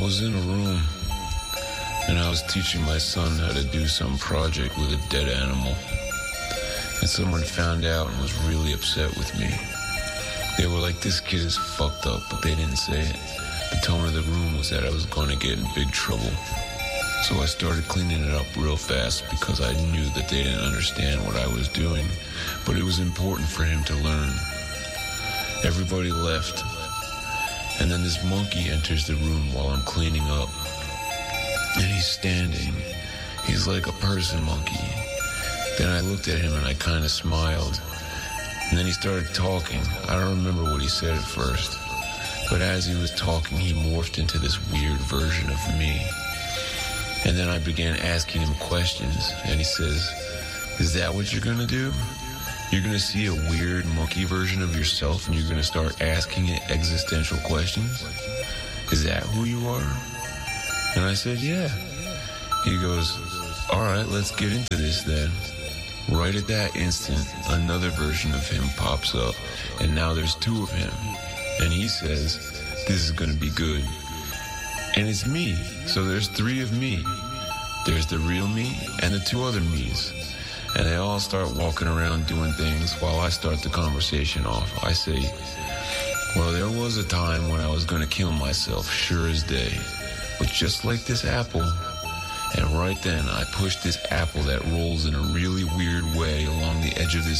was in a room, and I was teaching my son how to do some project with a dead animal. And someone found out and was really upset with me. They were like, this kid is fucked up, but they didn't say it. The tone of the room was that I was going to get in big trouble. So I started cleaning it up real fast because I knew that they didn't understand what I was doing, but it was important for him to learn. Everybody left, and then this monkey enters the room while I'm cleaning up. And he's standing. He's like a person monkey. Then I looked at him and I kind of smiled. And then he started talking. I don't remember what he said at first. But as he was talking, he morphed into this weird version of me. And then I began asking him questions. And he says, is that what you're going to do? You're going to see a weird monkey version of yourself and you're going to start asking it existential questions? Is that who you are? And I said, yeah. He goes, all right, let's get into this then. Right at that instant, another version of him pops up, and now there's two of him. And he says, this is going to be good. And it's me, so there's three of me. There's the real me and the two other me's. And they all start walking around doing things while I start the conversation off. I say, well, there was a time when I was going to kill myself, sure as day. But just like this apple. And right then, I pushed this apple that rolls in a really weird way along the edge of this